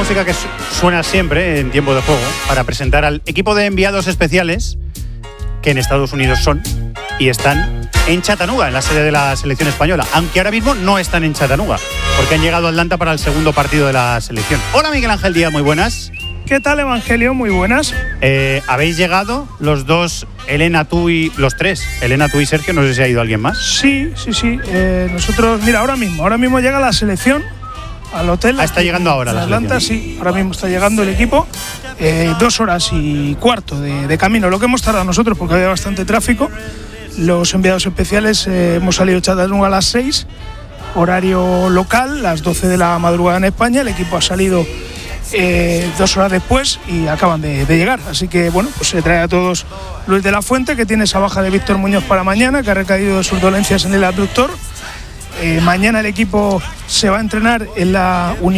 música que suena siempre en tiempo de juego para presentar al equipo de enviados especiales que en Estados Unidos son y están en Chattanooga, en la sede de la selección española, aunque ahora mismo no están en Chattanooga porque han llegado a Atlanta para el segundo partido de la selección. Hola Miguel Ángel Díaz, muy buenas. ¿Qué tal, Evangelio? Muy buenas. ¿Habéis llegado los dos, Elena, tú y los tres? Elena, tú y Sergio, no sé si ha ido alguien más. Sí. Nosotros, mira, ahora mismo llega la selección al hotel. Está llegando ahora la Atlanta, selección. sí, ahora mismo está llegando el equipo. 2 horas y cuarto de camino, lo que hemos tardado nosotros porque había bastante tráfico. Los enviados especiales hemos salido de Chattanooga a las 6, horario local, las 12 de la madrugada en España. El equipo ha salido 2 horas después y acaban de llegar. Así que, bueno, pues se trae a todos Luis de la Fuente, que tiene esa baja de Víctor Muñoz para mañana, que ha recaído de sus dolencias en el abductor. Mañana el equipo se va a entrenar en la